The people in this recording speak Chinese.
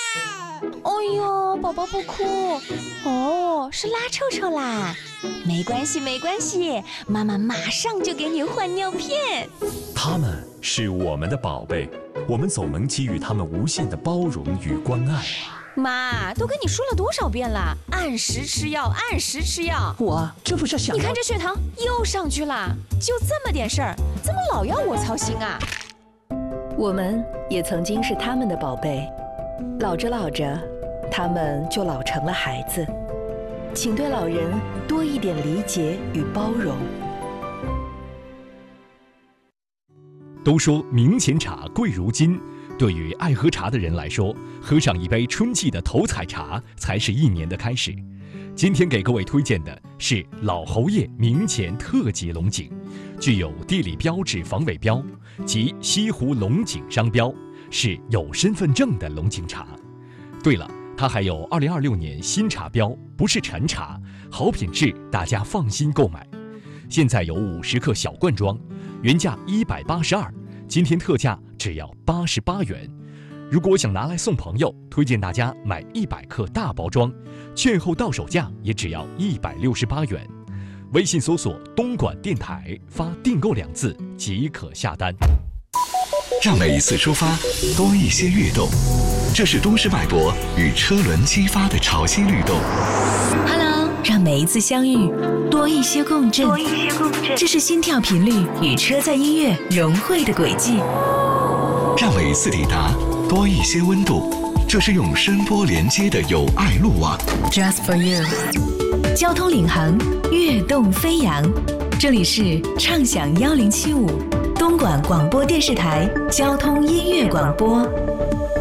哎呦，宝宝不哭哦，是拉臭臭啦。没关系没关系，妈妈马上就给你换尿片。 他们是我们的宝贝，我们总能给予他们无限的包容与关爱。 妈，都跟你说了多少遍了，按时吃药，按时吃药。 我这不是想…… 你看这血糖又上去了，就这么点事儿，怎么老要我操心啊？ 我们也曾经是他们的宝贝，老着老着，他们就老成了孩子。请对老人多一点理解与包容。 都说明前茶贵如金，对于爱喝茶的人来说，喝上一杯春季的头彩茶才是一年的开始。今天给各位推荐的是老侯爷明前特级龙井，具有地理标志防伪标及西湖龙井商标，是有身份证的龙井茶。对了，它还有2026年新茶标，不是陈茶，好品质，大家放心购买。现在有50克小罐装，原价182，今天特价只要88元。如果想拿来送朋友，推荐大家买100克大包装，券后到手价也只要168元。微信搜索东莞电台，发订购2字即可下单。 让每一次出发多一些跃动，这是都市脉搏与车轮激发的潮汐律动。 Hello， 让每一次相遇多一些共振，这是心跳频率与车载音乐融汇的轨迹。 让每一次抵达多一些温度，这是用声波连接的友爱路网。 Just for you， 交通领航，跃动飞扬。这里是畅享1075东莞广播电视台交通音乐广播。